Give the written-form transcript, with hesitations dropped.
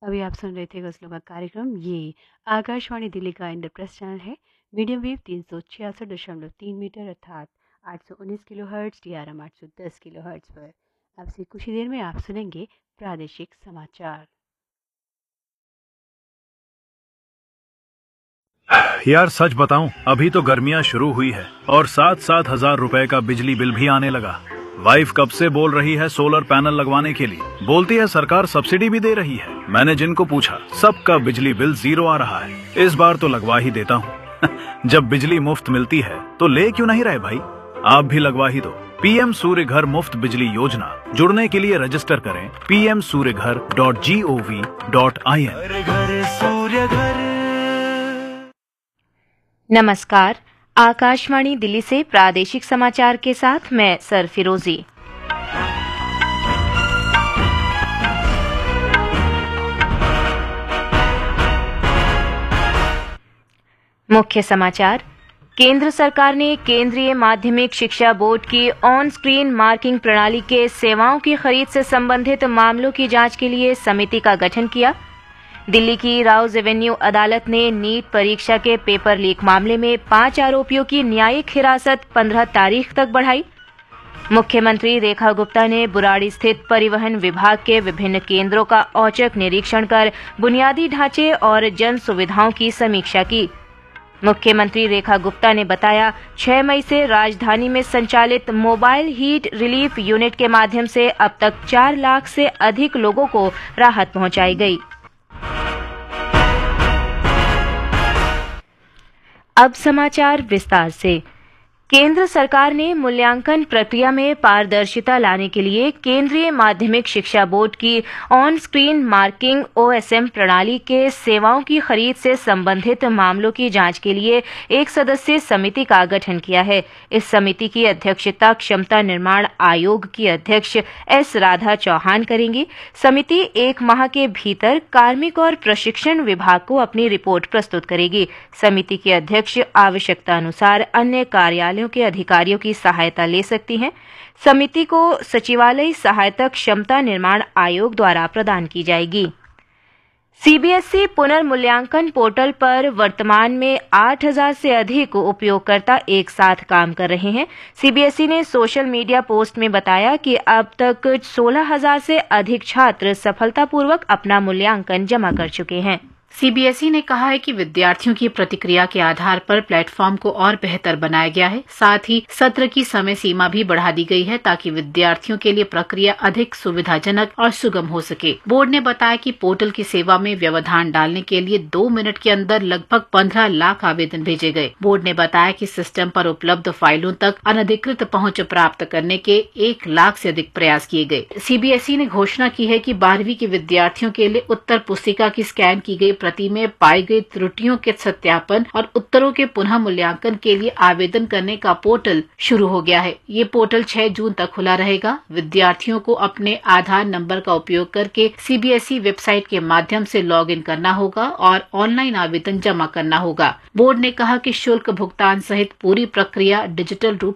अभी आप सुन रहे थे गज़लों का कार्यक्रम। ये आकाशवाणी दिल्ली का इंद्रप्रस्थ चैनल है। मीडियम वेव 366.3 मीटर अर्थात 819 किलोहर्ट्ज़ DRM 810 किलोहर्ट्ज़ पर। अब से कुछ ही देर में आप सुनेंगे प्रादेशिक समाचार। यार सच बताऊं, अभी तो गर्मियां शुरू हुई है और 7-7 हजार रुपए का बिजली बिल भी आने लगा। वाइफ कब से बोल रही है सोलर पैनल लगवाने के लिए। बोलती है सरकार सब्सिडी भी दे रही है। मैंने जिनको पूछा सबका बिजली बिल 0 आ रहा है। इस बार तो लगवा ही देता हूँ। जब बिजली मुफ्त मिलती है तो ले क्यों नहीं रहे भाई, आप भी लगवा ही दो। पीएम सूर्य घर मुफ्त बिजली योजना, जुड़ने के लिए रजिस्टर करें pmsuryaghar.gov.in। नमस्कार, आकाशवाणी दिल्ली से प्रादेशिक समाचार के साथ मैं सरफिरोजी। मुख्य समाचार। केंद्र सरकार ने केंद्रीय माध्यमिक शिक्षा बोर्ड की ऑन स्क्रीन मार्किंग प्रणाली के सेवाओं की खरीद से संबंधित मामलों की जांच के लिए समिति का गठन किया। दिल्ली की राउज एवेन्यू अदालत ने नीट परीक्षा के पेपर लीक मामले में 5 आरोपियों की न्यायिक हिरासत 15 तारीख तक बढ़ाई। मुख्यमंत्री रेखा गुप्ता ने बुराड़ी स्थित परिवहन विभाग के विभिन्न केंद्रों का औचक निरीक्षण कर बुनियादी ढांचे और जन सुविधाओं की समीक्षा की। मुख्यमंत्री रेखा गुप्ता ने बताया, 6 मई से राजधानी में संचालित मोबाइल हीट रिलीफ यूनिट के माध्यम से अब तक 4 लाख से अधिक लोगों को राहत पहुंचाई गई। अब समाचार विस्तार से। केंद्र सरकार ने मूल्यांकन प्रक्रिया में पारदर्शिता लाने के लिए केंद्रीय माध्यमिक शिक्षा बोर्ड की ऑन स्क्रीन मार्किंग OSM प्रणाली के सेवाओं की खरीद से संबंधित मामलों की जांच के लिए एक सदस्यीय समिति का गठन किया है। इस समिति की अध्यक्षता क्षमता निर्माण आयोग की अध्यक्ष S राधा चौहान करेंगी। समिति 1 माह के भीतर कार्मिक और प्रशिक्षण विभाग को अपनी रिपोर्ट प्रस्तुत करेगी। समिति के अध्यक्ष आवश्यकता अनुसार अन्य कार्यालयों के अधिकारियों की सहायता ले सकती हैं। समिति को सचिवालय सहायता क्षमता निर्माण आयोग द्वारा प्रदान की जाएगी। CBSE पुनर्मूल्यांकन पोर्टल पर वर्तमान में 8,000 से अधिक उपयोगकर्ता एक साथ काम कर रहे हैं। CBSE ने सोशल मीडिया पोस्ट में बताया कि अब तक 16,000 से अधिक छात्र सफलतापूर्वक अपना मूल्यांकन जमा कर चुके हैं। CBSE ने कहा है कि विद्यार्थियों की प्रतिक्रिया के आधार पर प्लेटफॉर्म को और बेहतर बनाया गया है। साथ ही सत्र की समय सीमा भी बढ़ा दी गई है ताकि विद्यार्थियों के लिए प्रक्रिया अधिक सुविधाजनक और सुगम हो सके। बोर्ड ने बताया कि पोर्टल की सेवा में व्यवधान डालने के लिए 2 मिनट के अंदर लगभग 15 लाख आवेदन भेजे गए। बोर्ड ने बताया कि सिस्टम पर उपलब्ध फाइलों तक अनधिकृत पहुंच प्राप्त करने के 1 लाख से अधिक प्रयास किए गए। CBSE ने घोषणा की है कि 12वीं के विद्यार्थियों के लिए उत्तर पुस्तिका की स्कैन की गई प्रति में पाई गई त्रुटियों के सत्यापन और उत्तरों के पुनः मूल्यांकन के लिए आवेदन करने का पोर्टल शुरू हो गया है। ये पोर्टल 6 जून तक खुला रहेगा। विद्यार्थियों को अपने आधार नंबर का उपयोग करके CBSE वेबसाइट के माध्यम से लॉगिन करना होगा और ऑनलाइन आवेदन जमा करना होगा। बोर्ड ने कहा कि शुल्क भुगतान सहित पूरी प्रक्रिया डिजिटल रूप